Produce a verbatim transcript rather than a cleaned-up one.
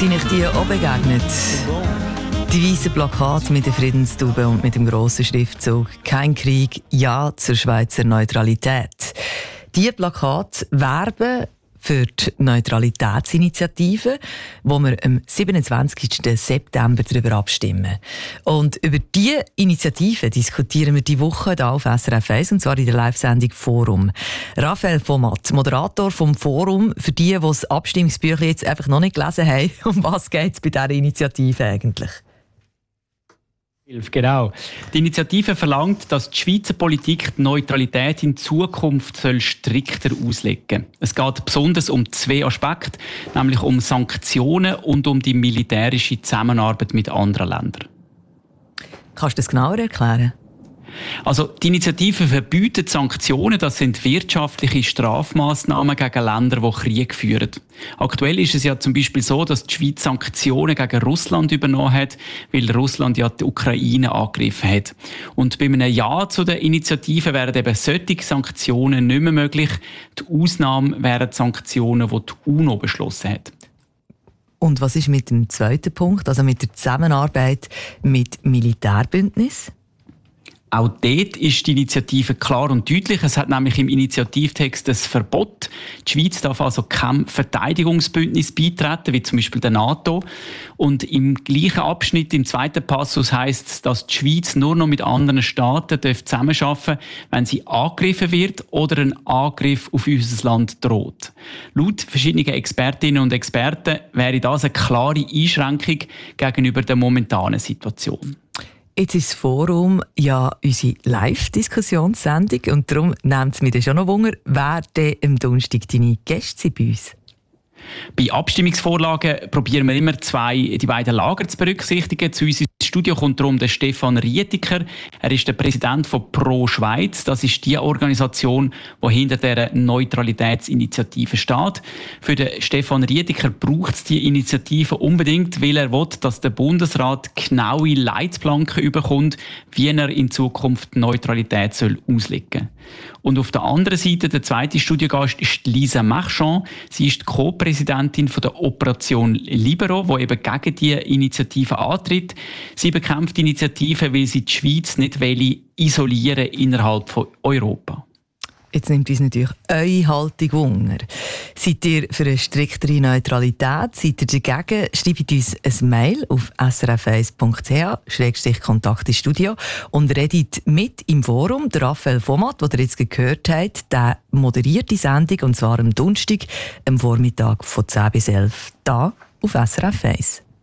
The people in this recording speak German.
Sind euch die auch begegnet? Die weißen Plakate mit der Friedenstube und mit dem grossen Schriftzug «Kein Krieg, Ja zur Schweizer Neutralität». Diese Plakate werben für die Neutralitätsinitiative, wo wir am siebenundzwanzigsten September darüber abstimmen. Und über diese Initiative diskutieren wir die Woche hier auf S R F eins, und zwar in der Live-Sendung «Forum». Raphael Vomat, Moderator vom Forum, für die, die das Abstimmungsbüchlein jetzt einfach noch nicht gelesen haben, um was geht es bei dieser Initiative eigentlich? Genau. Die Initiative verlangt, dass die Schweizer Politik die Neutralität in Zukunft soll strikter auslegen soll. Es geht besonders um zwei Aspekte, nämlich um Sanktionen und um die militärische Zusammenarbeit mit anderen Ländern. Kannst du das genauer erklären? Also die Initiative verbietet Sanktionen, das sind wirtschaftliche Strafmaßnahmen gegen Länder, die Krieg führen. Aktuell ist es ja zum Beispiel so, dass die Schweiz Sanktionen gegen Russland übernommen hat, weil Russland ja die Ukraine angegriffen hat. Und bei einem Ja zu der Initiative wären eben solche Sanktionen nicht mehr möglich. Die Ausnahme wären die Sanktionen, die die UNO beschlossen hat. Und was ist mit dem zweiten Punkt, also mit der Zusammenarbeit mit Militärbündnissen? Auch dort ist die Initiative klar und deutlich. Es hat nämlich im Initiativtext ein Verbot. Die Schweiz darf also keinem Verteidigungsbündnis beitreten, wie zum Beispiel der NATO. Und im gleichen Abschnitt, im zweiten Passus, heisst es, dass die Schweiz nur noch mit anderen Staaten zusammenarbeiten darf, wenn sie angegriffen wird oder ein Angriff auf unser Land droht. Laut verschiedenen Expertinnen und Experten wäre das eine klare Einschränkung gegenüber der momentanen Situation. Jetzt ist das Forum ja unsere Live-Diskussionssendung und darum nimmt es mich schon noch Wunder, wer denn am Donnerstag deine Gäste sind bei uns? Bei Abstimmungsvorlagen probieren wir immer zwei, die beiden Lager zu berücksichtigen. Zu uns ins Studio kommt darum der Stefan Rietiker. Er ist der Präsident von Pro Schweiz. Das ist die Organisation, die hinter der Neutralitätsinitiative steht. Für den Stefan Rietiker braucht es die Initiative unbedingt, weil er will, dass der Bundesrat genaue Leitplanken bekommt, wie er in Zukunft die Neutralität soll auslegen soll. Und auf der anderen Seite, der zweite Studiogast ist Lisa Marchand. Sie ist die Co-Präsidentin von der Operation Libero, die eben gegen die Initiative antritt. Sie bekämpft die Initiative, weil sie die Schweiz nicht isolieren will innerhalb von Europa. Jetzt nimmt uns natürlich eure Haltung Wunder. Seid ihr für eine striktere Neutralität? Seid ihr dagegen? Schreibt uns ein Mail auf s r f eins punkt c h schrägstrich kontakt ins Studio und redet mit im Forum. Der Raphael Vomat, den ihr jetzt gehört habt, der moderiert die Sendung, und zwar am Donnerstag, am Vormittag von zehn bis elf, hier auf S R F eins.